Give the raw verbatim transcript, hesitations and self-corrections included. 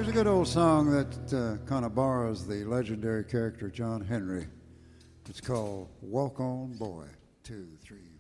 Here's a good old song that uh, kind of borrows the legendary character John Henry. It's called Walk On Boy. Two, three.